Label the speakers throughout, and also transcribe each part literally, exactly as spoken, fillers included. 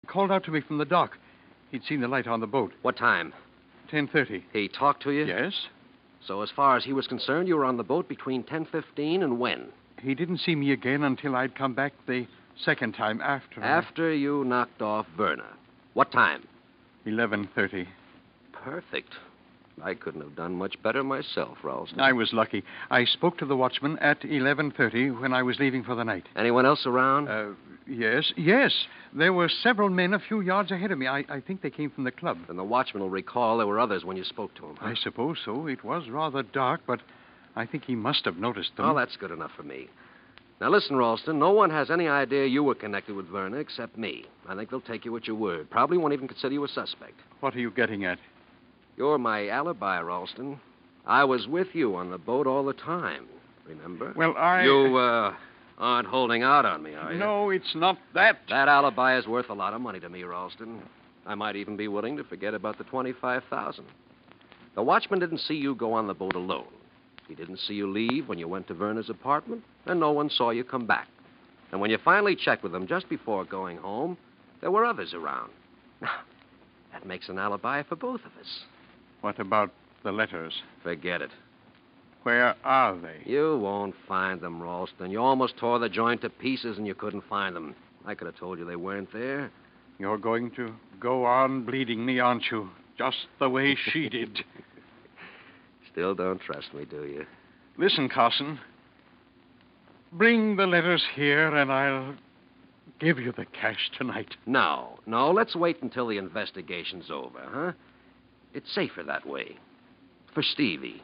Speaker 1: Called out to me from the dock. He'd seen the light on the boat.
Speaker 2: What time?
Speaker 1: ten thirty.
Speaker 2: He talked to you?
Speaker 1: Yes.
Speaker 2: So as far as he was concerned, you were on the boat between ten fifteen and when?
Speaker 1: He didn't see me again until I'd come back the second time after.
Speaker 2: After you knocked off Verna. What time?
Speaker 1: eleven thirty.
Speaker 2: Perfect. I couldn't have done much better myself, Ralston.
Speaker 1: I was lucky. I spoke to the watchman at eleven thirty when I was leaving for the night.
Speaker 2: Anyone else around?
Speaker 1: Uh, yes, yes. There were several men a few yards ahead of me. I, I think they came from the club.
Speaker 2: Then the watchman will recall there were others when you spoke to him. Huh?
Speaker 1: I suppose so. It was rather dark, but I think he must have noticed them.
Speaker 2: Oh, that's good enough for me. Now, listen, Ralston, no one has any idea you were connected with Verna except me. I think they'll take you at your word. Probably won't even consider you a suspect.
Speaker 1: What are you getting at?
Speaker 2: You're my alibi, Ralston. I was with you on the boat all the time, remember?
Speaker 1: Well, I...
Speaker 2: You, uh, aren't holding out on me, are you?
Speaker 1: No, it's not that.
Speaker 2: That alibi is worth a lot of money to me, Ralston. I might even be willing to forget about the twenty-five thousand dollars. The watchman didn't see you go on the boat alone. He didn't see you leave when you went to Verna's apartment, and no one saw you come back. And when you finally checked with them just before going home, there were others around. That makes an alibi for both of us.
Speaker 1: What about the letters?
Speaker 2: Forget it.
Speaker 1: Where are they?
Speaker 2: You won't find them, Ralston. You almost tore the joint to pieces and you couldn't find them. I could have told you they weren't there.
Speaker 1: You're going to go on bleeding me, aren't you? Just the way she did.
Speaker 2: Still don't trust me, do you?
Speaker 1: Listen, Carson. Bring the letters here and I'll give you the cash tonight.
Speaker 2: No, no, let's wait until the investigation's over, huh? It's safer that way. For Stevie.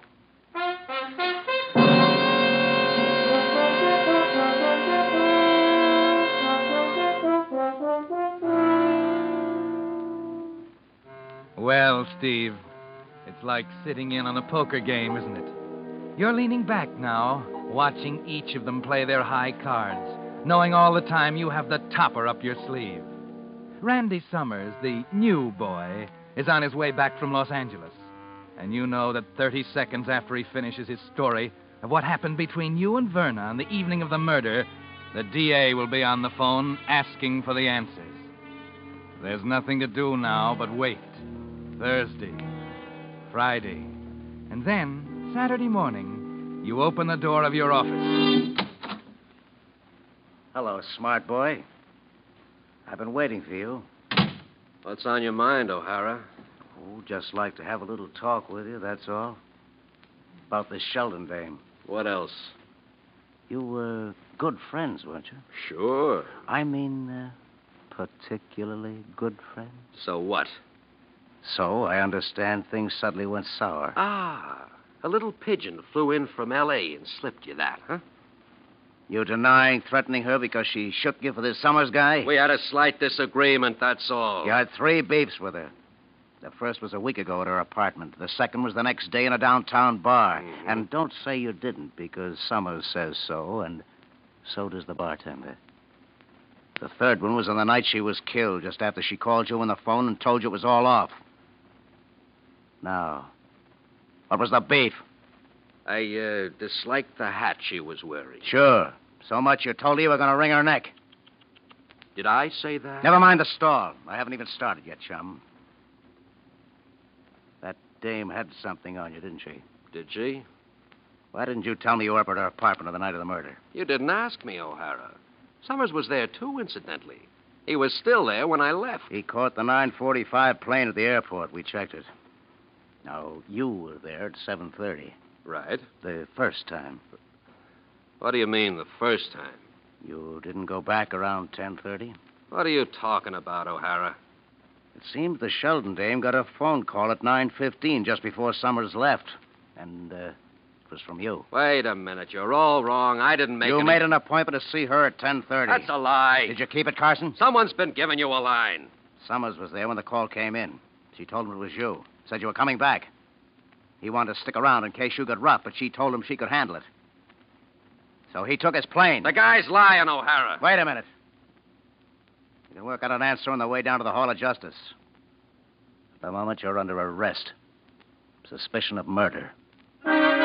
Speaker 3: Well, Steve, it's like sitting in on a poker game, isn't it? You're leaning back now, watching each of them play their high cards, knowing all the time you have the topper up your sleeve. Randy Summers, the new boy, is on his way back from Los Angeles. And you know that thirty seconds after he finishes his story of what happened between you and Verna on the evening of the murder, the D A will be on the phone asking for the answers. There's nothing to do now but wait. Thursday, Friday, and then, Saturday morning, you open the door of your office.
Speaker 4: Hello, smart boy. I've been waiting for you.
Speaker 2: What's on your mind, O'Hara?
Speaker 4: Oh, just like to have a little talk with you, that's all. About this Sheldon dame.
Speaker 2: What else?
Speaker 4: You were good friends, weren't you?
Speaker 2: Sure.
Speaker 4: I mean, uh, particularly good friends.
Speaker 2: So what?
Speaker 4: So, I understand things suddenly went sour.
Speaker 2: Ah, a little pigeon flew in from L A and slipped you that, huh?
Speaker 4: You denying threatening her because she shook you for this Summers guy?
Speaker 2: We had a slight disagreement, that's all.
Speaker 4: You had three beefs with her. The first was a week ago at her apartment. The second was the next day in a downtown bar.
Speaker 2: Mm-hmm.
Speaker 4: And don't say you didn't, because Summers says so, and so does the bartender. The third one was on the night she was killed, just after she called you on the phone and told you it was all off. Now, what was the beef?
Speaker 2: I, uh, disliked the hat she was wearing.
Speaker 4: Sure. So much you told her you were going to wring her neck.
Speaker 2: Did I say that?
Speaker 4: Never mind the stall. I haven't even started yet, chum. That dame had something on you, didn't she?
Speaker 2: Did she?
Speaker 4: Why didn't you tell me you were up at her apartment on the night of the murder?
Speaker 2: You didn't ask me, O'Hara. Summers was there, too, incidentally. He was still there when I left.
Speaker 4: He caught the nine forty-five plane at the airport. We checked it. Now, you were there at seven thirty.
Speaker 2: Right.
Speaker 4: The first time.
Speaker 2: What do you mean, the first time?
Speaker 4: You didn't go back around ten thirty?
Speaker 2: What are you talking about, O'Hara?
Speaker 4: It seems the Sheldon dame got a phone call at nine fifteen, just before Summers left. And, uh, it was from you.
Speaker 2: Wait a minute. You're all wrong. I didn't make
Speaker 4: You
Speaker 2: any...
Speaker 4: made an appointment to see her at ten thirty.
Speaker 2: That's a lie.
Speaker 4: Did you keep it, Carson?
Speaker 2: Someone's been giving you a line.
Speaker 4: Summers was there when the call came in. She told him it was you. Said you were coming back. He wanted to stick around in case you got rough, but she told him she could handle it. So he took his plane.
Speaker 2: The guy's lying, O'Hara.
Speaker 4: Wait a minute. You can work out an answer on the way down to the Hall of Justice. At the moment, you're under arrest. Suspicion of murder.